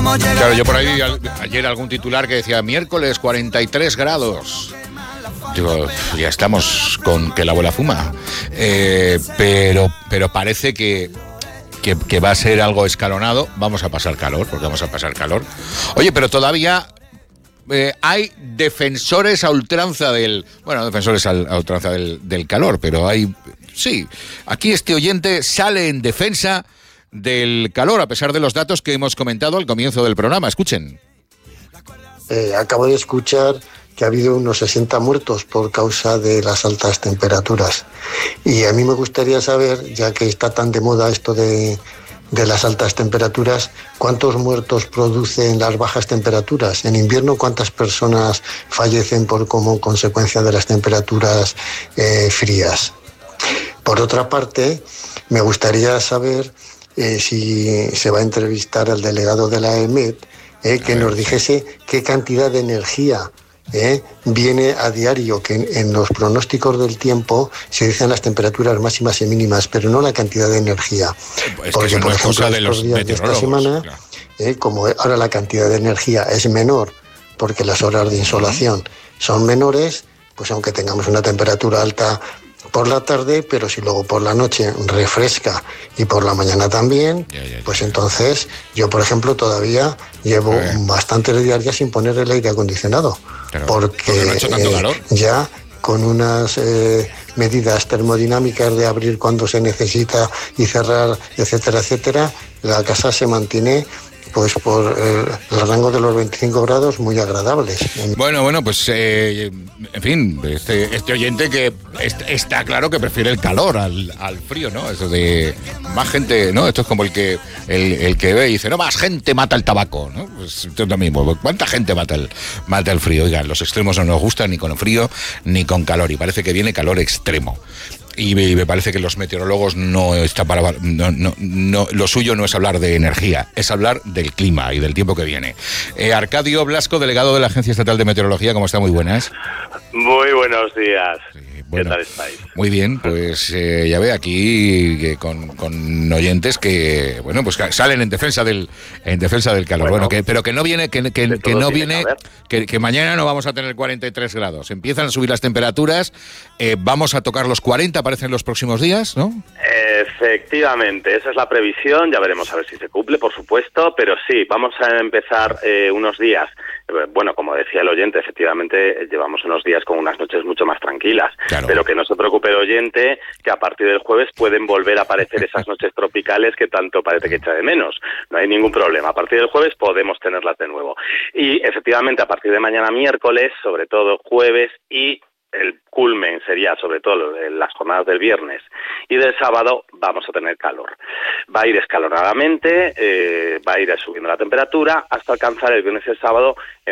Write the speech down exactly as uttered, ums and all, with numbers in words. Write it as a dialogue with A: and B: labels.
A: Claro, yo por ahí vi ayer algún titular que decía miércoles cuarenta y tres grados. Digo, ya estamos con que la abuela fuma. Eh, pero, pero parece que, que, que va a ser algo escalonado. Vamos a pasar calor, porque vamos a pasar calor. Oye, pero todavía eh, hay defensores a ultranza del... Bueno, defensores a, a ultranza del, del calor, pero hay... Sí, aquí este oyente sale en defensa del calor, a pesar de los datos que hemos comentado al comienzo del programa. Escuchen.
B: Eh, acabo de escuchar que ha habido unos sesenta muertos por causa de las altas temperaturas. Y a mí me gustaría saber, ya que está tan de moda esto de, de las altas temperaturas, ¿cuántos muertos producen las bajas temperaturas? En invierno, ¿cuántas personas fallecen por como consecuencia de las temperaturas eh, frías? Por otra parte, me gustaría saber eh, si se va a entrevistar al delegado de la E M E T, eh, que nos dijese qué cantidad de energía Eh, viene a diario, que en, en los pronósticos del tiempo se dicen las temperaturas máximas y mínimas, pero no la cantidad de energía.
A: Es
B: porque,
A: que
B: por ejemplo,
A: de los
B: estos días de esta semana,
A: claro.
B: eh, como ahora la cantidad de energía es menor, porque las horas de insolación uh-huh. son menores, pues aunque tengamos una temperatura alta por la tarde, pero si luego por la noche refresca y por la mañana también, ya, ya, ya, pues entonces yo, por ejemplo, todavía llevo eh. bastantes días ya sin poner el aire acondicionado, claro, porque,
A: porque no ha hecho tanto calor.
B: Eh, ya con unas eh, medidas termodinámicas de abrir cuando se necesita y cerrar, etcétera, etcétera, la casa se mantiene pues por eh, el rango de los veinticinco grados muy agradables.
A: Bueno, bueno, pues eh, en fin, este, este oyente que est- está claro que prefiere el calor al, al frío, ¿no? Eso de más gente, ¿no? Esto es como el que el, el que ve y dice, no, más gente mata el tabaco, ¿no? Pues esto es lo mismo. ¿Cuánta gente mata el, mata el frío? Oigan, los extremos no nos gustan ni con frío ni con calor, y parece que viene calor extremo. Y me parece que los meteorólogos no está para no, no, no, lo suyo no es hablar de energía, es hablar del clima y del tiempo que viene. Eh, Arcadio Blasco, delegado de la Agencia Estatal de Meteorología, ¿cómo está? Muy buenas.
C: Muy buenos días.
A: Sí, bueno,
C: ¿qué tal estáis?
A: Muy bien, pues eh, ya ve aquí que con, con oyentes que bueno, pues salen en defensa del en defensa del calor. Bueno, bueno que pero que no viene que, que, que no viene que, que mañana no vamos a tener cuarenta y tres grados. Empiezan a subir las temperaturas, eh, vamos a tocar los cuarenta, parece, en los próximos días, ¿no?
C: Efectivamente, esa es la previsión, ya veremos a ver si se cumple, por supuesto, pero sí, vamos a empezar eh, unos días. Bueno, como decía el oyente, efectivamente llevamos unos días con unas noches mucho más tranquilas, claro. Pero que no se preocupe el oyente, que a partir del jueves pueden volver a aparecer esas noches tropicales que tanto parece que echa de menos. No hay ningún problema, a partir del jueves podemos tenerlas de nuevo. Y efectivamente, a partir de mañana miércoles, sobre todo jueves, y el culmen sería sobre todo en las jornadas del viernes y del sábado, vamos a tener calor. Va a ir escalonadamente, eh, va a ir subiendo la temperatura hasta alcanzar el viernes y el sábado en